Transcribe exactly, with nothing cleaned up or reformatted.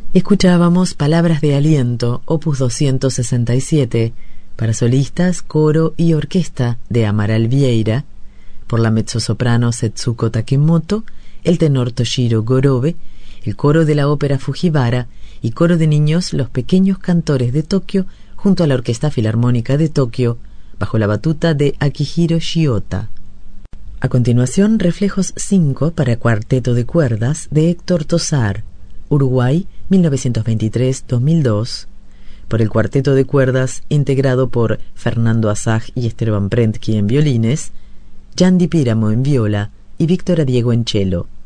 Escuchábamos Palabras de Aliento, opus doscientos sesenta y siete, para solistas, coro y orquesta de Amaral Vieira, por la mezzosoprano Setsuko Takemoto, el tenor Toshiro Gorobe, el coro de la ópera Fujiwara y coro de niños Los Pequeños Cantores de Tokio, junto a la Orquesta Filarmónica de Tokio, bajo la batuta de Akihiro Shiota. A continuación, Reflejos cinco para cuarteto de cuerdas de Héctor Tosar, Uruguay, mil novecientos veintitrés a dos mil dos, por el cuarteto de cuerdas integrado por Fernando Asaj y Esteban Prentki en violines, Jan Di Píramo en viola y Víctor Adiego en cello.